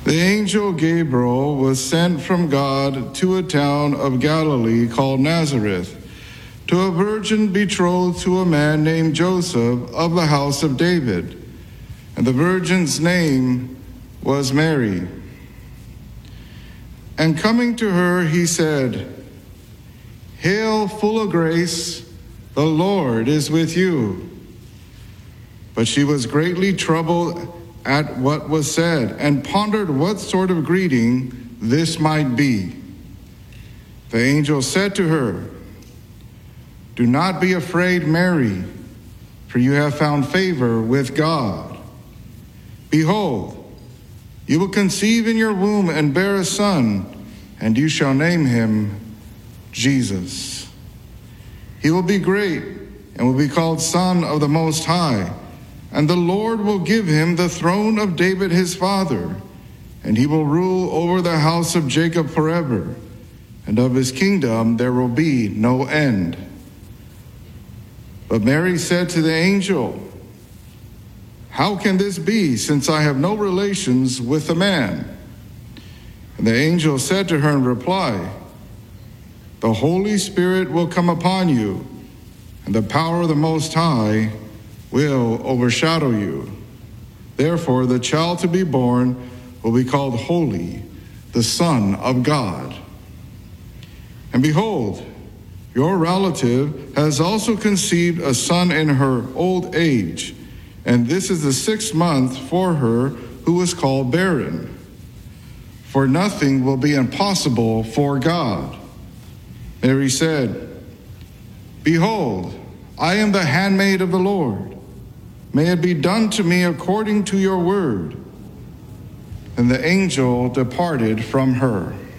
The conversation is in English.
The angel Gabriel was sent from God to a town of Galilee called Nazareth, to a virgin betrothed to a man named Joseph of the house of David, and the virgin's name was Mary. And coming to her, he said, "Hail, full of grace, the Lord is with you." But she was greatly troubled at what was said, and pondered what sort of greeting this might be. The angel said to her, "Do not be afraid, Mary, for you have found favor with God. Behold, you will conceive in your womb and bear a son, and you shall name him Jesus. He will be great and will be called Son of the Most High. And the Lord will give him the throne of David his father, and he will rule over the house of Jacob forever, and of his kingdom there will be no end." But Mary said to the angel, "How can this be, since I have no relations with a man?" And the angel said to her in reply, "The Holy Spirit will come upon you, and the power of the Most High will overshadow you. Therefore, the child to be born will be called Holy, the Son of God. And behold, your relative has also conceived a son in her old age, and this is the 6th month for her who was called barren. For nothing will be impossible for God." Mary said, "Behold, I am the handmaid of the Lord. May it be done to me according to your word." And the angel departed from her.